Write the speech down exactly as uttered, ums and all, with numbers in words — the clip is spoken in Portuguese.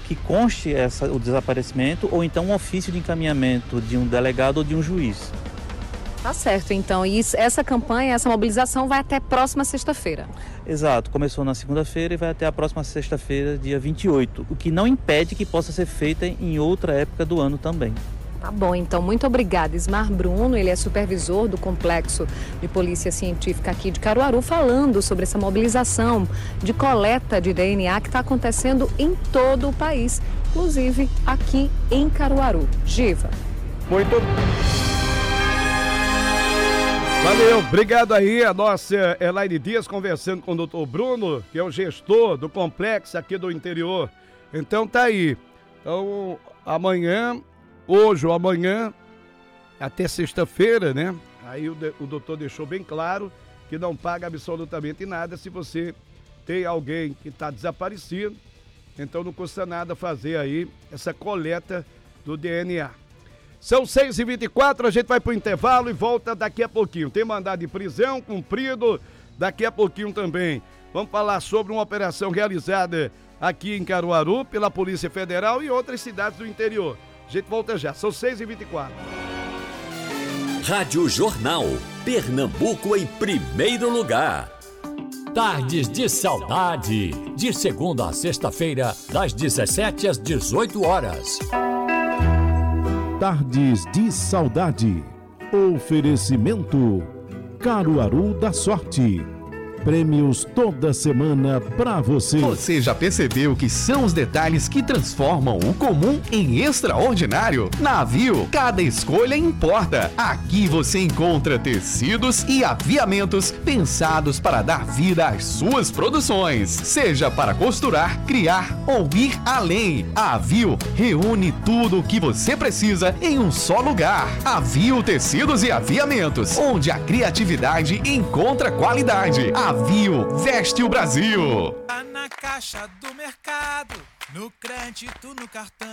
que conste essa, o desaparecimento ou então um ofício de encaminhamento de um delegado ou de um juiz. Tá certo, então. E essa campanha, essa mobilização vai até próxima sexta-feira. Exato. Começou na segunda-feira e vai até a próxima sexta-feira, dia vinte e oito. O que não impede que possa ser feita em outra época do ano também. Tá bom, então. Muito obrigada. Ismar Bruno, ele é supervisor do Complexo de Polícia Científica aqui de Caruaru, falando sobre essa mobilização de coleta de D N A que está acontecendo em todo o país, inclusive aqui em Caruaru. Giva. Muito Valeu, obrigado aí a nossa Elaine Dias conversando com o doutor Bruno, que é o gestor do complexo aqui do interior. Então tá aí. Então amanhã, hoje ou amanhã, até sexta-feira, né? Aí o, o doutor deixou bem claro que não paga absolutamente nada se você tem alguém que está desaparecido. Então não custa nada fazer aí essa coleta do D N A. São seis e vinte e quatro, a gente vai pro intervalo e volta daqui a pouquinho. Tem mandado de prisão cumprido daqui a pouquinho também. Vamos falar sobre uma operação realizada aqui em Caruaru pela Polícia Federal e outras cidades do interior. A gente volta já, são seis e vinte e quatro. Rádio Jornal, Pernambuco em primeiro lugar. Tardes de Saudade, de segunda a sexta-feira, das dezessete às dezoito horas. Tardes de Saudade. Oferecimento Caruaru da Sorte. Prêmios toda semana pra você. Você já percebeu que são os detalhes que transformam o comum em extraordinário? Na Avio, cada escolha importa. Aqui você encontra tecidos e aviamentos pensados para dar vida às suas produções. Seja para costurar, criar ou ir além. A Avio reúne tudo o que você precisa em um só lugar. Avio Tecidos e Aviamentos, onde a criatividade encontra qualidade. Avio veste o Brasil. Tá na caixa do mercado, no crédito, no cartão.